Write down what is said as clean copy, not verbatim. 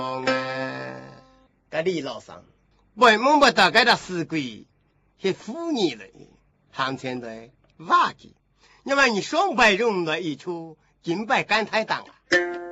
该李老三，为么不大概的死鬼是妇女了？堂前的瓦器，因为你双百用的一出，金百干太当啊。